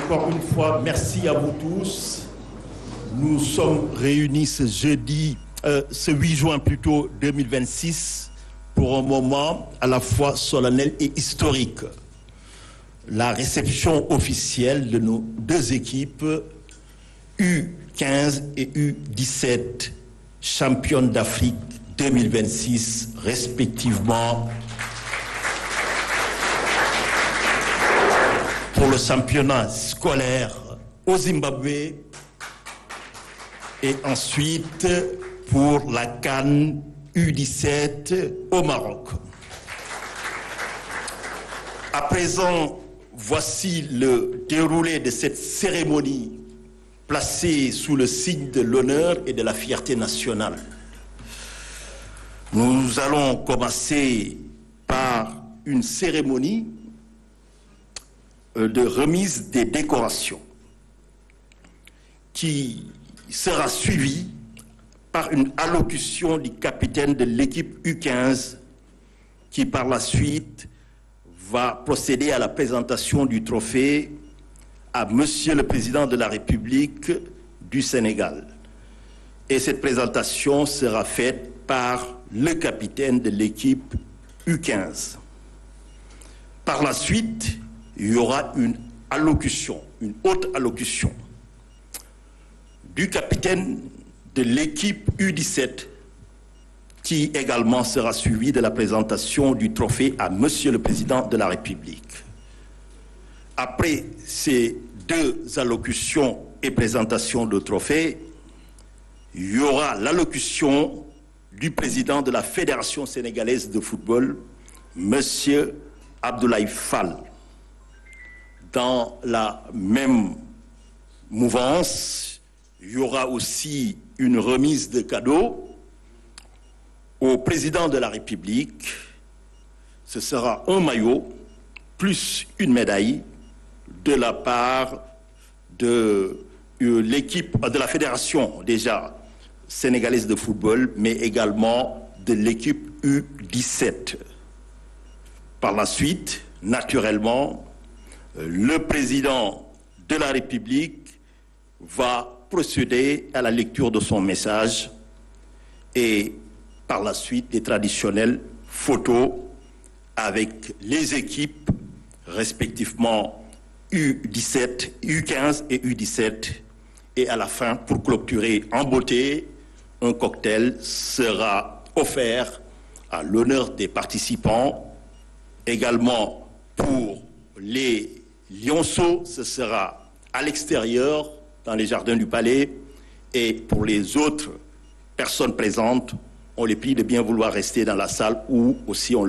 Encore une fois, merci à vous tous. Nous sommes réunis ce 8 juin 2026, pour un moment à la fois solennel et historique. La réception officielle de nos deux équipes, U15 et U17, championnes d'Afrique 2026, respectivement, pour le championnat scolaire au Zimbabwe et ensuite pour la CAN U17 au Maroc. À présent, voici le déroulé de cette cérémonie placée sous le signe de l'honneur et de la fierté nationale. Nous allons commencer par une cérémonie de remise des décorations qui sera suivie par une allocution du capitaine de l'équipe U15 qui par la suite va procéder à la présentation du trophée à Monsieur le Président de la République du Sénégal. Et cette présentation sera faite par le capitaine de l'équipe U15. Par la suite, il y aura une haute allocution du capitaine de l'équipe U17 qui également sera suivie de la présentation du trophée à Monsieur le Président de la République. Après ces deux allocutions et présentations de trophée, il y aura l'allocution du président de la Fédération sénégalaise de football, Monsieur Abdoulaye Fall. Dans la même mouvance, il y aura aussi une remise de cadeaux au président de la République. Ce sera un maillot plus une médaille de la part de l'équipe de la Fédération déjà sénégalaise de football, mais également de l'équipe U17. Par la suite, naturellement, le président de la République va procéder à la lecture de son message et par la suite des traditionnelles photos avec les équipes respectivement U17, U15 et U17. Et à la fin, pour clôturer en beauté, un cocktail sera offert à l'honneur des participants. Également pour les lionceaux, ce sera à l'extérieur, dans les jardins du palais. Et pour les autres personnes présentes, on les prie de bien vouloir rester dans la salle où aussi on